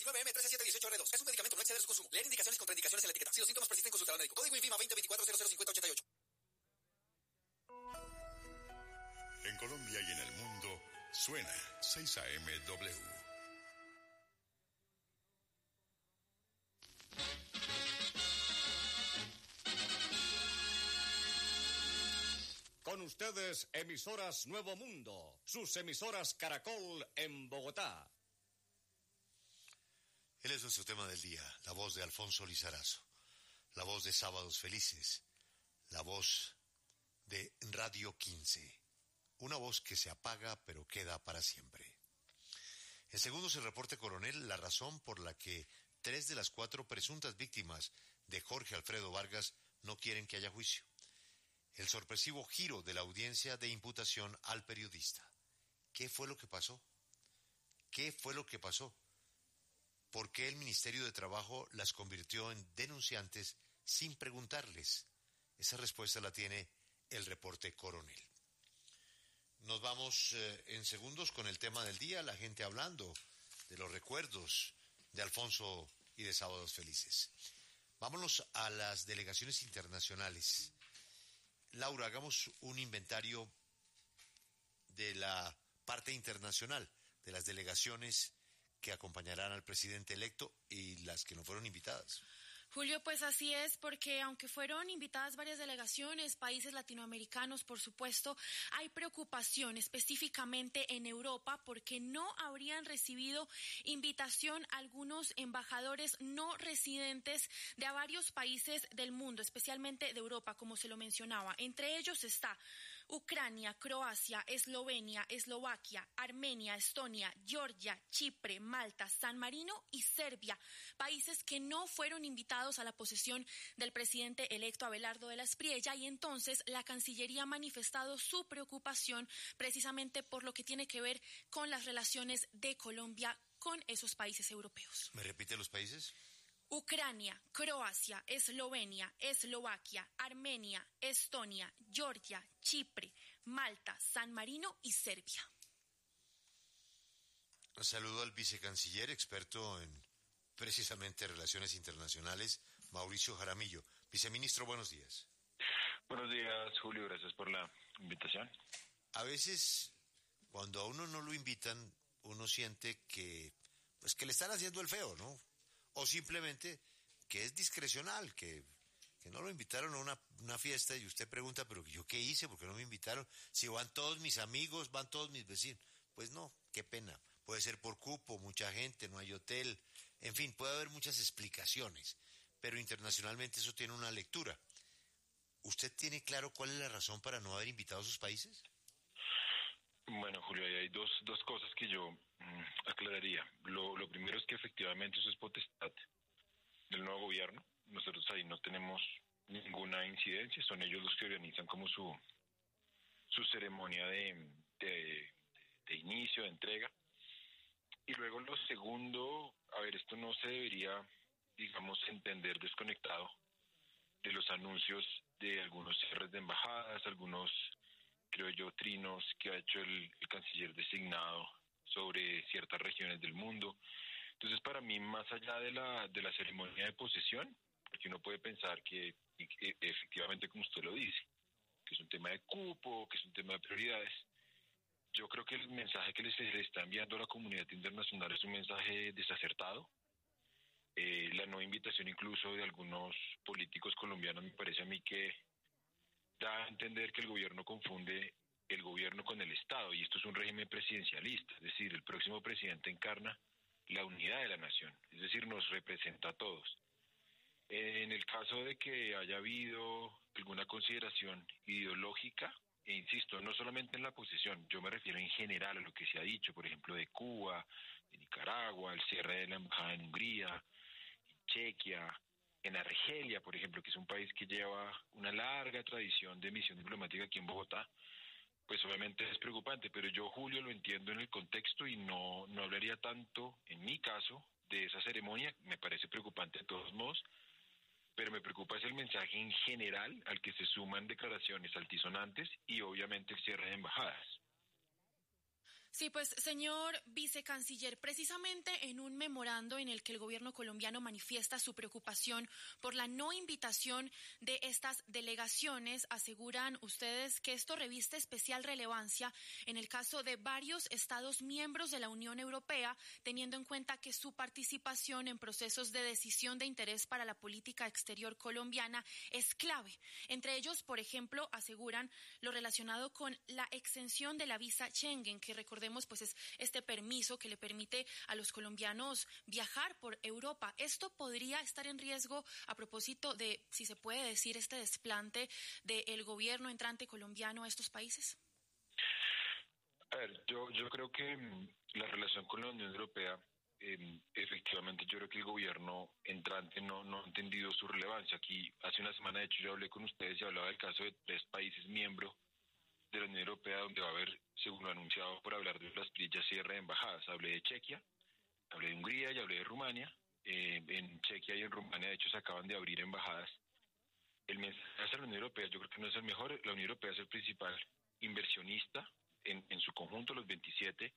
INVIMA-1378-R2. Es un medicamento, no exceder su consumo. Leer indicaciones y contraindicaciones en la etiqueta. Si los síntomas persisten, consultar al médico. Código INVIMA 2024-005088. En Colombia y en el mundo, suena 6am-W. Con ustedes, emisoras Nuevo Mundo, sus emisoras Caracol en Bogotá. Él es nuestro tema del día, la voz de Alfonso Lizarazo, la voz de Sábados Felices, la voz de Radio 15, una voz que se apaga pero queda para siempre. En segundos el reporte coronel, la razón por la que 3 de las 4 presuntas víctimas de Jorge Alfredo Vargas no quieren que haya juicio. El sorpresivo giro de la audiencia de imputación al periodista. ¿Qué fue lo que pasó? ¿Qué fue lo que pasó? ¿Por qué el Ministerio de Trabajo las convirtió en denunciantes sin preguntarles? Esa respuesta la tiene el reporte coronel. Nos vamos en segundos con el tema del día, la gente hablando de los recuerdos de Alfonso y de Sábados Felices. Vámonos a las delegaciones internacionales. Laura, hagamos un inventario de la parte internacional, de las delegaciones que acompañarán al presidente electo y las que no fueron invitadas. Julio, pues así es, porque aunque fueron invitadas varias delegaciones, países latinoamericanos, por supuesto, hay preocupación específicamente en Europa porque no habrían recibido invitación algunos embajadores no residentes de a varios países del mundo, especialmente de Europa, como se lo mencionaba. Entre ellos está Ucrania, Croacia, Eslovenia, Eslovaquia, Armenia, Estonia, Georgia, Chipre, Malta, San Marino y Serbia, países que no fueron invitados a la posesión del presidente electo Abelardo de la Espriella, y entonces la Cancillería ha manifestado su preocupación precisamente por lo que tiene que ver con las relaciones de Colombia con esos países europeos. ¿Me repite los países? Ucrania, Croacia, Eslovenia, Eslovaquia, Armenia, Estonia, Georgia, Chipre, Malta, San Marino y Serbia. Saludo al vicecanciller, experto en precisamente relaciones internacionales, Mauricio Jaramillo. Viceministro, buenos días. Buenos días, Julio, gracias por la invitación. A veces, cuando a uno no lo invitan, uno siente que, pues, que le están haciendo el feo, ¿no? O simplemente que es discrecional, que no lo invitaron a una fiesta y usted pregunta, pero ¿yo qué hice? ¿Por qué no me invitaron? Si van todos mis amigos, van todos mis vecinos. Pues no, qué pena. Puede ser por cupo, mucha gente, no hay hotel. En fin, puede haber muchas explicaciones, pero internacionalmente eso tiene una lectura. ¿Usted tiene claro cuál es la razón para no haber invitado a sus países? Bueno, Julio, hay dos cosas que yo aclararía. Lo primero es que efectivamente eso es potestad del nuevo gobierno. Nosotros ahí no tenemos ninguna incidencia, son ellos los que organizan como su ceremonia de inicio, de entrega. Y luego lo segundo, esto no se debería, digamos, entender desconectado de los anuncios de algunos cierres de embajadas, algunos, creo yo, trinos que ha hecho el canciller designado sobre ciertas regiones del mundo. Entonces, para mí, más allá de la ceremonia de posesión, porque uno puede pensar que efectivamente, como usted lo dice, que es un tema de cupo, que es un tema de prioridades, yo creo que el mensaje que se le está enviando a la comunidad internacional es un mensaje desacertado. La no invitación incluso de algunos políticos colombianos me parece a mí que da a entender que el gobierno confunde el gobierno con el Estado, y esto es un régimen presidencialista, es decir, el próximo presidente encarna la unidad de la nación, es decir, nos representa a todos. En el caso de que haya habido alguna consideración ideológica, e insisto, no solamente en la posesión, yo me refiero en general a lo que se ha dicho, por ejemplo, de Cuba, de Nicaragua, el cierre de la embajada en Hungría, en Chequia, en Argelia, por ejemplo, que es un país que lleva una larga tradición de misión diplomática aquí en Bogotá, pues obviamente es preocupante, pero yo, Julio, lo entiendo en el contexto y no hablaría tanto, en mi caso, de esa ceremonia. Me parece preocupante de todos modos, pero me preocupa es el mensaje en general al que se suman declaraciones altisonantes y obviamente el cierre de embajadas. Sí, pues, señor vicecanciller, precisamente en un memorando en el que el gobierno colombiano manifiesta su preocupación por la no invitación de estas delegaciones, aseguran ustedes que esto reviste especial relevancia en el caso de varios estados miembros de la Unión Europea, teniendo en cuenta que su participación en procesos de decisión de interés para la política exterior colombiana es clave. Entre ellos, por ejemplo, aseguran lo relacionado con la exención de la visa Schengen, que recordemos pues es este permiso que le permite a los colombianos viajar por Europa. ¿Esto podría estar en riesgo a propósito de, si se puede decir, este desplante del gobierno entrante colombiano a estos países? A ver, yo creo que la relación con la Unión Europea, efectivamente, yo creo que el gobierno entrante no ha entendido su relevancia. Aquí, hace una semana, de hecho, yo hablé con ustedes y hablaba del caso de 3 países miembros de la Unión Europea, donde va a haber, según lo anunciado, por hablar de las pillas, cierre de embajadas. Hablé de Chequia, hablé de Hungría y hablé de Rumania. En Chequia y en Rumania, de hecho, se acaban de abrir embajadas. El mensaje hacia la Unión Europea yo creo que no es el mejor. La Unión Europea es el principal inversionista en su conjunto, los 27,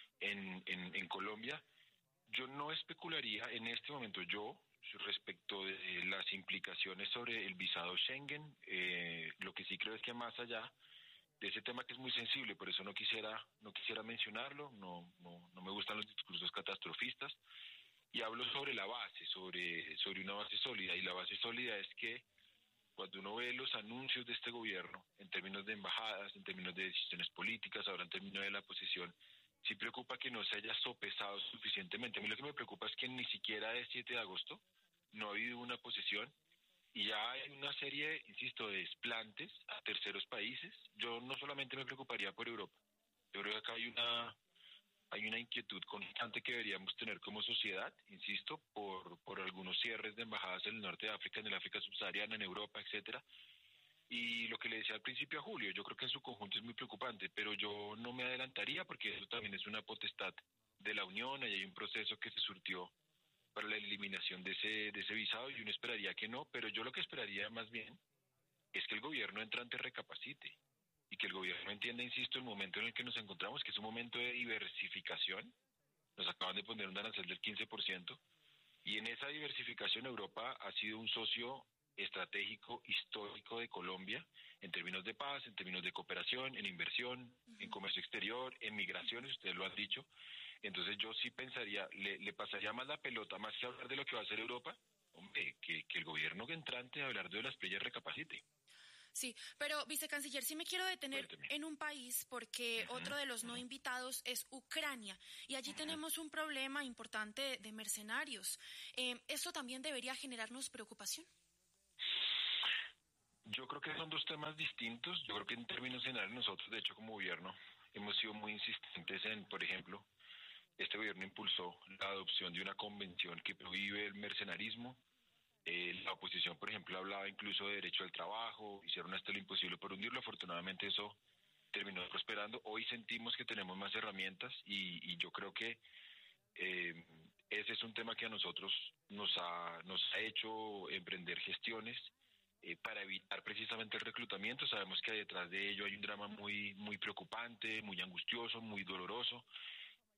en Colombia. Yo no especularía en este momento, respecto de las implicaciones sobre el visado Schengen. Lo que sí creo es que más allá de ese tema, que es muy sensible, por eso no quisiera mencionarlo, no me gustan los discursos catastrofistas, y hablo sobre la base, sobre una base sólida, y la base sólida es que cuando uno ve los anuncios de este gobierno, en términos de embajadas, en términos de decisiones políticas, ahora en términos de la posición, sí preocupa que no se haya sopesado suficientemente. A mí lo que me preocupa es que ni siquiera el 7 de agosto no ha habido una posición, y ya hay una serie, insisto, de desplantes a terceros países. Yo no solamente me preocuparía por Europa. Yo creo que acá hay una inquietud constante que deberíamos tener como sociedad, insisto, por algunos cierres de embajadas en el norte de África, en el África subsahariana, en Europa, etcétera. Y lo que le decía al principio a Julio, yo creo que en su conjunto es muy preocupante, pero yo no me adelantaría porque eso también es una potestad de la Unión, y hay un proceso que se surtió para la eliminación de ese visado, y uno esperaría que no, pero yo lo que esperaría más bien es que el gobierno entrante recapacite y que el gobierno entienda, insisto, el momento en el que nos encontramos, que es un momento de diversificación. Nos acaban de poner un arancel del 15%, y en esa diversificación Europa ha sido un socio estratégico, histórico de Colombia, en términos de paz, en términos de cooperación, en inversión, en comercio exterior, en migraciones, ustedes lo han dicho. Entonces yo sí pensaría, le pasaría más la pelota, más que hablar de lo que va a hacer Europa, hombre, que el gobierno entrante, hablar de las playas, recapacite. Sí, pero vicecanciller, sí me quiero detener Cuénteme. en un país porque otro de los no invitados es Ucrania, y allí tenemos un problema importante de mercenarios. ¿Esto también debería generarnos preocupación? Yo creo que son dos temas distintos. Yo creo que en términos generales nosotros, de hecho, como gobierno, hemos sido muy insistentes en, por ejemplo, este gobierno impulsó la adopción de una convención que prohíbe el mercenarismo. La oposición, por ejemplo, hablaba incluso de derecho al trabajo, hicieron hasta lo imposible por hundirlo. Afortunadamente eso terminó prosperando. Hoy sentimos que tenemos más herramientas, y yo creo que ese es un tema que a nosotros nos ha hecho emprender gestiones para evitar precisamente el reclutamiento. Sabemos que detrás de ello hay un drama muy preocupante, muy angustioso, muy doloroso,